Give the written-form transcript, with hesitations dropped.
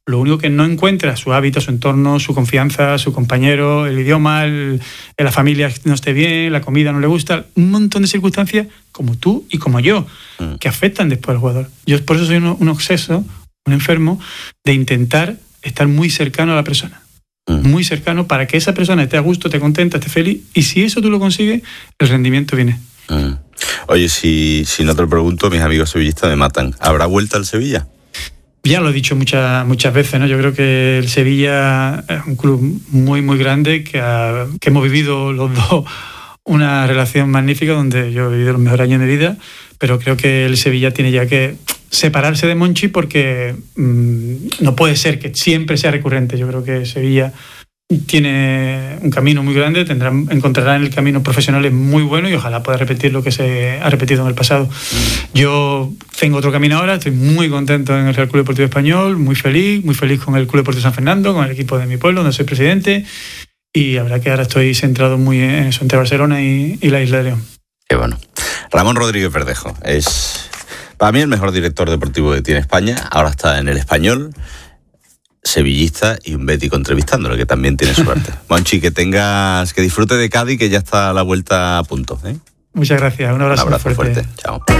Lo único que no encuentra, su hábitat, su entorno, su confianza, su compañero, el idioma, la familia no esté bien, la comida no le gusta, un montón de circunstancias como tú y como yo, que afectan después al jugador. Yo por eso soy un obseso, un enfermo, de intentar estar muy cercano a la persona. Muy cercano para que esa persona esté a gusto, esté contenta, esté feliz, y si eso tú lo consigues, el rendimiento viene. Oye, si no te lo pregunto, mis amigos sevillistas me matan. ¿Habrá vuelta al Sevilla? Ya lo he dicho muchas veces, ¿no? Yo creo que el Sevilla es un club muy, muy grande que hemos vivido los dos una relación magnífica donde yo he vivido los mejores años de mi vida, pero creo que el Sevilla tiene ya que separarse de Monchi porque no puede ser que siempre sea recurrente. Yo creo que Sevilla tiene un camino muy grande, encontrará en el camino profesionales muy buenos y ojalá pueda repetir lo que se ha repetido en el pasado. Yo tengo otro camino ahora, estoy muy contento en el Real Club Deportivo Español, muy feliz con el Club Deportivo San Fernando, con el equipo de mi pueblo, donde soy presidente, y la verdad que ahora estoy centrado muy en eso, entre Barcelona y la Isla de León. Qué bueno. Ramón Rodríguez Verdejo es, para mí, el mejor director deportivo que tiene España. Ahora está en el Español, sevillista y un bético entrevistándolo, que también tiene suerte. Monchi, que disfrute de Cádiz, que ya está a la vuelta a punto, ¿eh? Muchas gracias, un abrazo fuerte. Chao.